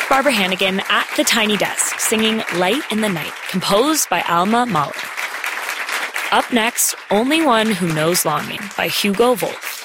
Barbara Hannigan at the tiny desk singing Light in the Night, composed by Alma Mahler. Up next, Only One Who Knows Longing by Hugo Wolf.